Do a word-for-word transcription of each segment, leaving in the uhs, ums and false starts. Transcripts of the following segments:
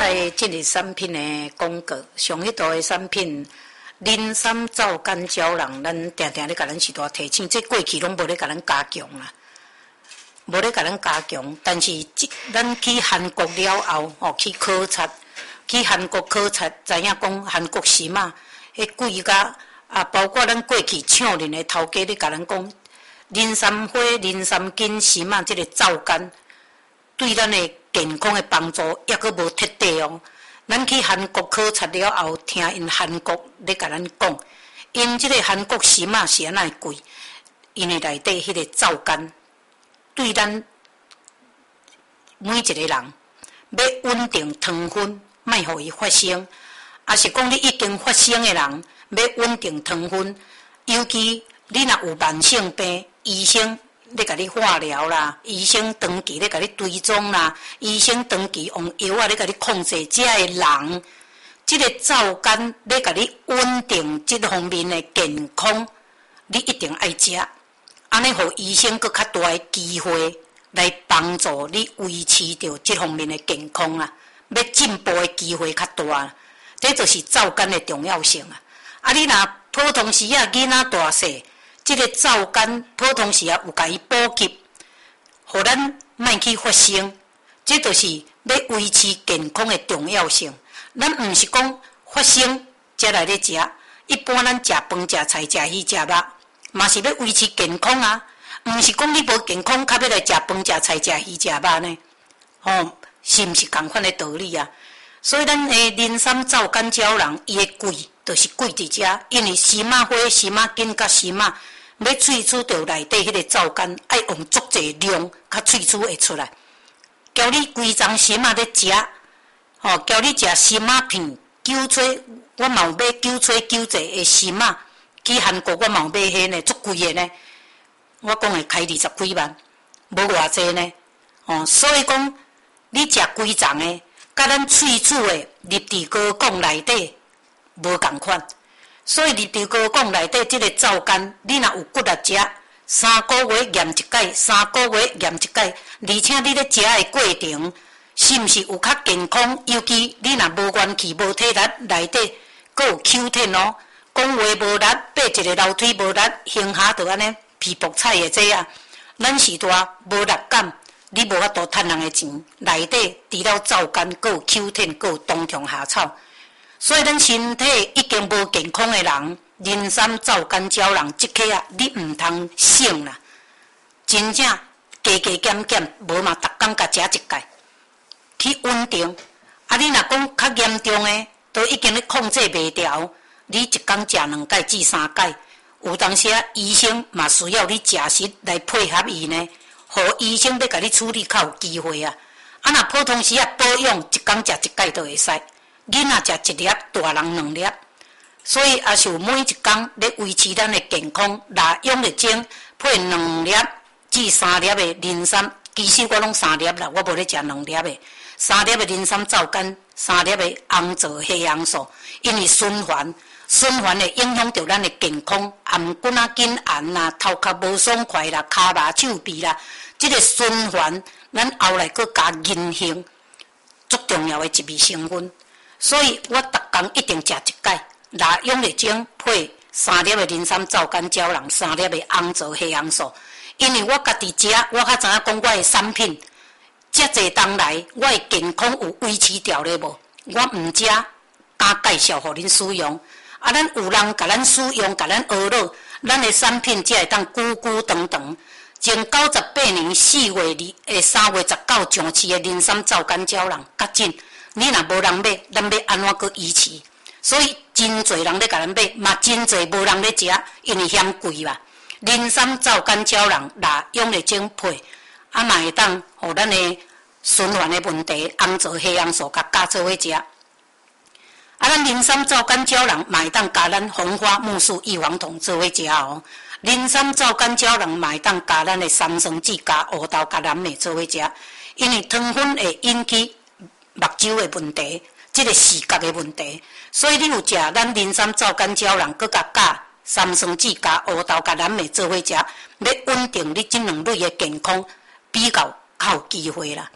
的即日产品的广告，上迄度的产品，磷酸皂苷胶囊，咱定定咧甲咱时代提醒，即过去拢无咧甲咱加强啦，无咧甲咱加强。但是即咱去韩国了后，哦，去考察，去韩国考察，知影讲韩国时嘛，迄贵甲啊，包括咱过去抢人的头家咧甲咱讲，磷酸花、磷酸根、时嘛，即个皂苷对咱的健康的帮助抑阁无彻底哦。咱去韩国考察了后，听因韩国咧甲咱讲，因即个韩国时嘛是安那贵，因为内底迄个皂苷对咱每一个人要稳定糖分，莫互伊发生。也是讲你已经发生的人，要稳定糖分，尤其你若有慢性病，医生咧甲你化疗啦，医生长期咧甲你追踪啦，医生长期用药啊咧甲你控制，这个人，即、这个皂苷咧甲你稳定即方面的健康，你一定爱食，安尼互医生搁较大的机会来帮助你维持着即方面的健康啊，要进步的机会较大。这就是皂苷的重要性啊！啊，你若普通时啊，囡仔大细，即、这个皂苷普通时啊有甲伊补给，互咱莫去发生。这就是要维持健康的重要性。咱毋是讲发生才来咧食，一般咱食饭、食菜、食鱼、食肉，嘛是要维持健康啊！毋是讲你无健康，较要来食饭、食菜、食鱼、食肉呢？哦，是毋是共款的道理啊？所以咱诶磷酸皂苷胶囊伊诶贵，就是贵伫遮，因为时马花、时马根甲时马要萃取到内底迄个皂苷，爱用足济量，较萃取会出来。叫你规张时马咧食，吼、哦，叫你食时马片，九吹，我嘛有买九吹九济诶时马，去韩国我嘛有买迄呢，足贵诶呢。我讲会开二十几万，无偌济呢。哦，所以讲你食规张诶。甲咱萃取的立地高讲内底无共款，所以立地高讲内底即个皂苷，你若有骨力食，三个月验一解，三个月验一解，而且你咧食的过程是毋是有较健康？尤其你若无元气、无体力，内底阁有 Q 天哦，讲话无力，爬一个楼梯无力，行下就安尼皮薄菜的这啊，咱是大无力感。你无法度趁人的钱，内底除了皂苷，阁有 Q 天，阁有冬虫夏草，所以咱身体已经无健康的人，磷酸皂苷胶囊即颗啊，你毋通省啦，真正加加减减，无嘛，逐工甲食一盖，去稳定。啊，你若讲较严重的，都已经咧控制袂调，你一工食两盖至三盖，有当时啊，医生嘛需要你食食来配合伊呢。互医生要甲你处理较有机会啊！啊，若普通时啊保养，一工食一盖都会使。囡仔食一粒，大人两粒。所以也是有每一工咧维持咱的健康，拿养力精配两粒至三粒的磷酸。其实我拢三粒啦，我无咧食两粒的。三粒的磷酸皂苷，三粒的红枣黑红素，因为循环。循环会影响到咱的健康，颔骨啊紧按啦，头壳无爽快啦，骹麻手臂啦，这个循环，咱后来搁加银杏，足重要的一味成分。所以我逐工一定食一盖，拿养力精配三粒的磷酸皂苷胶囊，三粒的红枣黑红素。因为我家己食，我较知影讲我的产品，遮济冬来，我的健康有维持掉咧无？我毋食，敢介绍互恁使用。啊，咱有人甲咱使用，甲咱学了，咱的产品才会当久久长长。前九十八年四月二诶三月十九上市的磷酸皂苷胶囊，较真。你若无人买，咱要安怎搁维持？所以真侪人咧甲咱买，嘛真侪无人咧食，因为嫌贵嘛。磷酸皂苷胶囊，拿养力精配，啊嘛会当互咱的循环的问题，红枣黑红素甲加做伙食。啊，咱磷酸皂苷胶囊嘛会当加咱红花木素异黄酮做伙食哦。磷酸皂苷胶囊嘛会当加咱的三酸酯、加乌豆、加蓝莓做伙食，因为糖分会引起目睭的问题，即、这个视觉的问题。所以你有食咱磷酸皂苷胶囊，佮加加三酸酯、加乌豆、加蓝莓做伙食，要稳定你这两类的健康，比较较有机会啦。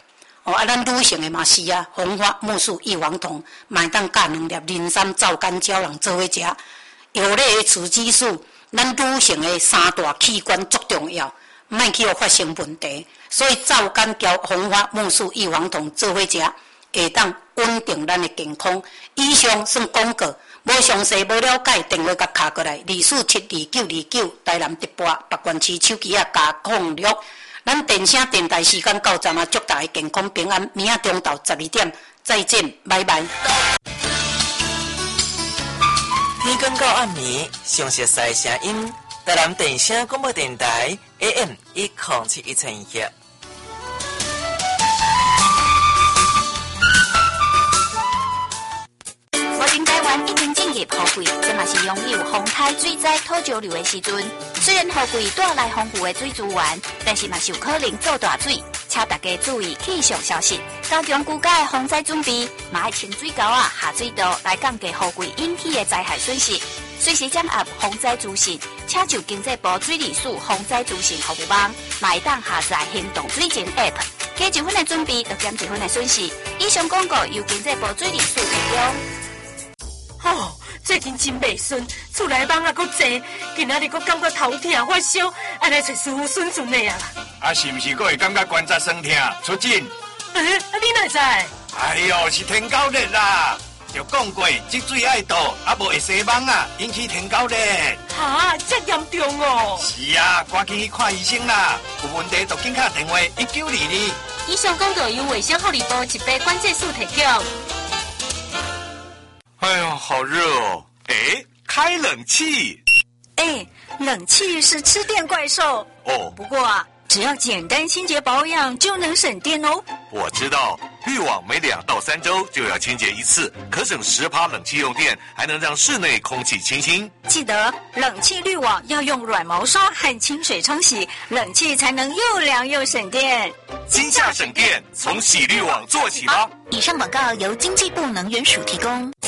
哦，啊，咱女性的嘛是啊，红花、木薯、异黄酮，买当加两粒磷酸皂苷胶囊做伙食。药类的雌激素，咱女性的三大器官足重要，莫去互发生问题。所以皂苷胶、红花、木薯、异黄酮做伙食，会当稳定咱的健康。以上算广告。无详细、无了解，电话甲卡过来，二四七二九二九，台南直播北关市手机啊加控六。咱电声电台时间到站啊，祝大家健康平安。明仔中昼十二点再见，拜拜。 天光到暗暝，详细赛声音，台南电声广播电台 A M 一零七一千赫。 台湾已经进入雨季，这嘛是拥有风台水灾土石流的时阵。虽然雨季带来丰富的水资源，但是嘛是有可能做大水，请大家注意气象消息，加强居家的防灾准备，嘛爱清水沟啊、下水道来降低雨季引起的灾害损失。随时掌握防灾资讯，请就经济部水利署防灾资讯服务网，嘛会当下载行动水情 App， 加一分的准备，就减一分的损失。以上广告由经济部水利署提供。 哦，最近真袂顺，厝内蚊啊阁济，今仔日阁感觉头痛发烧，安尼找师傅顺顺的啊。 啊，是毋是阁会感觉关节酸痛、出疹？ 诶、啊，你哪知？ 哎呦，是天狗热啦！就讲过，积水爱倒，啊无会生蚊啊，引起天狗热。 哈，这严重哦！ 是啊，赶紧去看医生啦！有问题就紧打电话一九二二。 以上广告由卫生福利部疾病管制署提供。 哎呦，好热哦！哎，开冷气。 哎，冷气是吃电怪兽哦。 不过啊，只要简单清洁保养就能省电哦。 我知道，滤网每两到三周就要清洁一次，可省十趴冷气用电，还能让室内空气清新。 记得冷气滤网要用软毛刷和清水冲洗，冷气才能又凉又省电。 今夏省电，从洗滤网做起吧。 以上广告由经济部能源署提供。